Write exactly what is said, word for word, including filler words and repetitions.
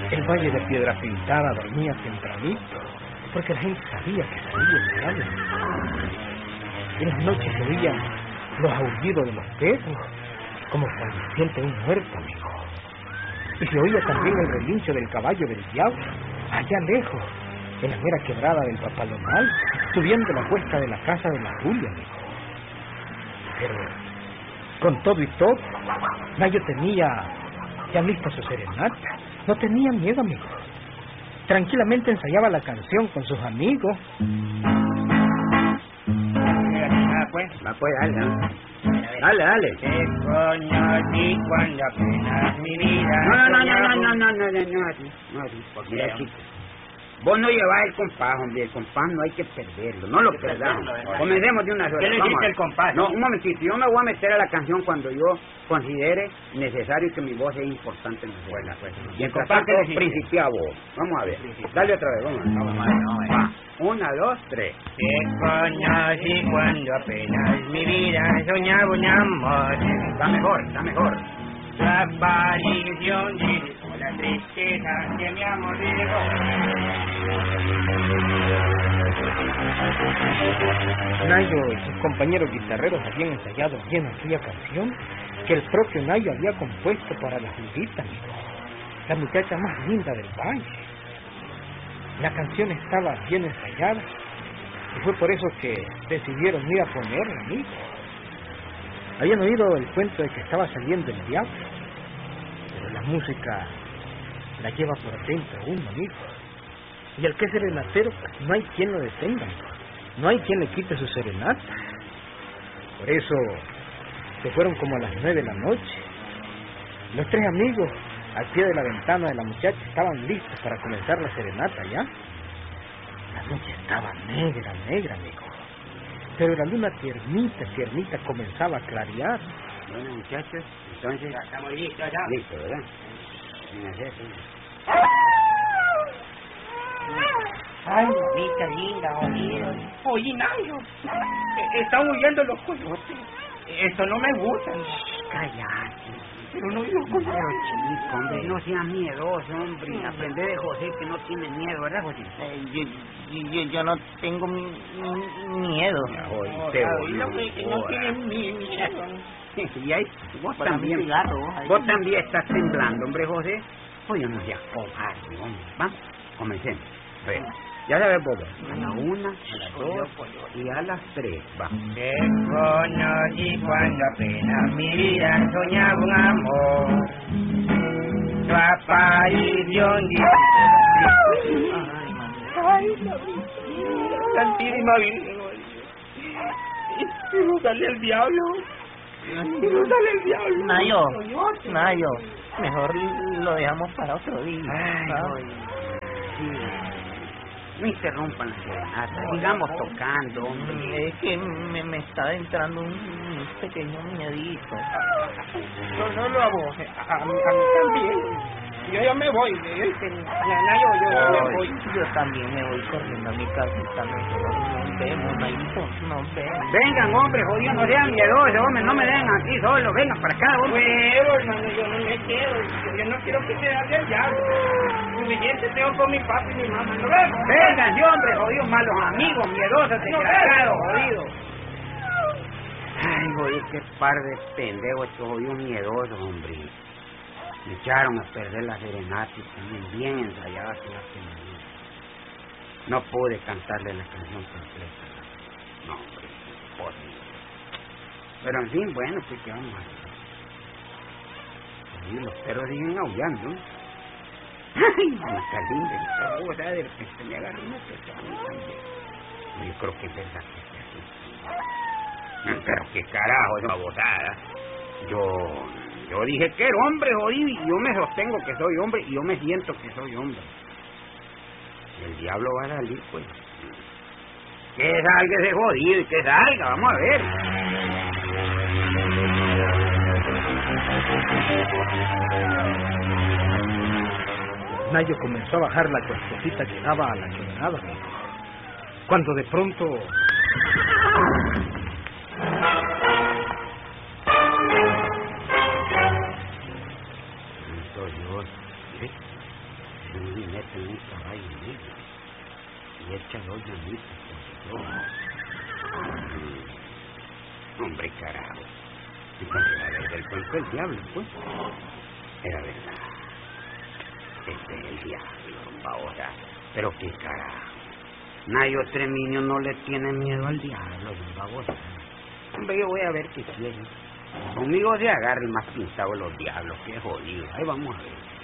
El valle de Piedra Pintada dormía tempranito, porque la gente sabía que salía el diablo. En las noches se oían los aullidos de los perros, como cuando siente un muerto, amigo. Y se oía también el relincho del caballo del diablo, allá lejos, en la mera quebrada del Papalomal, subiendo la cuesta de la casa de la Julia, amigo. Pero, con todo y todo, Nayo tenía ya lista su serenata. No tenía miedo, amigo. Tranquilamente ensayaba la canción con sus amigos. Ah, pues, va pues, dale, dale. Dale, dale. ¿Qué coño di cuando apenas mi vida? No, no, no, no, no, no, no, no, no, así, no, así. Mira, chico. Vos no llevás el compás, hombre. El compás no hay que perderlo. No lo perdamos. Comencemos de una sola. ¿Qué le hiciste el compás? No, un momentito. Yo me voy a meter a la canción cuando yo considere necesario que mi voz sea importante en la escuela. Pues. Y en compás que principia vos. Vamos a ver. Dale otra vez. Vamos a ver. Vamos a ver. Vamos a ver. Una, dos, tres. ¿Qué coño si cuando apenas mi vida soñaba un amor? Está mejor, está mejor. La aparición de la tristeza que mi amor llegó. Nayo y sus compañeros guitarreros habían ensayado bien aquella canción que el propio Nayo había compuesto para la Julita, amigo, la muchacha más linda del valle. La canción estaba bien ensayada y fue por eso que decidieron ir a ponerla, amigo. Habían oído el cuento de que estaba saliendo el diablo, pero la música la lleva por dentro uno, amigo. Y al que es serenatero, no hay quien lo detenga, amigo. No hay quien le quite su serenata. Por eso se fueron como a las nueve de la noche. Los tres amigos, al pie de la ventana de la muchacha, estaban listos para comenzar la serenata ya. La noche estaba negra, negra, amigo. Pero la luna tiernita, tiernita comenzaba a clarear. Bueno, muchachos, entonces... Ya estamos listos, ya. Listo, ¿verdad? Mira, ya, sí. Ay, mamita linda, jodido. Oye, Nayo, están huyendo los coyotes. Esto no me gusta. Cállate. Pero no digo coyotes. Pero chico, hombre, no seas miedoso, hombre. Aprende de José que no tiene miedo, ¿verdad, José? Eh, yo, yo, yo no tengo mi, mi, miedo. Ya, oíste, No, que no tienes mi miedo. Y ahí, vos Para también, mi cigarro, vos, ahí. vos también estás temblando, hombre, José. Oye, no seas cobarde, hombre. Vamos, comencemos. Ve, ya sabes, Bobo. A la una, a las dos y a las tres, va. Te conocí cuando apenas mi vida soñaba un amor. Tu aparición de... Ay, mami. Ay, la Santísima Virgen. Y no sale el diablo. Y no sale el diablo. Nayo, Nayo, mejor lo dejamos para otro día. Ay, ¿sabes? oye, sí. No interrumpan la serenata, sigamos tocando, hombre. Mm, Es que me, me está entrando un, un pequeño miedito. No, no lo hago. A, a, a mí también. Yo ya me voy. Este, Nayo, yo ya me voy. Yo también me voy corriendo a mi casita. Nos vemos, Nayito, nos vemos. Vengan, hombre, jodido, no sean miedosos, hombre, no me dejen aquí solo, vengan para acá, hombre. Pero, hermano, yo no me quiero. Yo, yo no quiero que se haga el diablo. Suficiente tengo con mi papá y mi mamá. ¿No vemos? Vengan, sí, hombre, jodidos, malos amigos, miedosos, desgraciados, jodidos. Ay, oye, qué par de pendejos estos jodidos miedosos, hombre. Me echaron a perder la serenata y también bien ensayadas las que no pude cantarle la canción completa. No, hombre, imposible. Pero en fin, bueno, pues qué vamos a hacer. Y los perros siguen aullando. Ay, mamita linda, o sea, de repente me agarró una pesada. Yo creo que es verdad que es así. Pero qué carajo esa babosada. Yo, yo dije que era hombre, jodido, y yo me sostengo que soy hombre, y yo me siento que soy hombre. El diablo va a salir, pues. Que salga ese jodido y que salga, vamos a ver. Nayo comenzó a bajar la cuestecita que daba a la quebrada, amigo. Cuando de pronto... Santo Dios, ¿eh? y meten un caballo en ella y echa dos llamitas por el hombre, carajo. Y cuando era verdad el cuento del diablo, pues, era verdad. Este es el diablo, ahora. Pero qué carajo. Nayo Treminio no le tiene miedo al diablo, don Babosa. Hombre, yo voy a ver qué quiere. Conmigo se agarra el más pintado de los diablos, qué jodido. Ahí vamos a ver.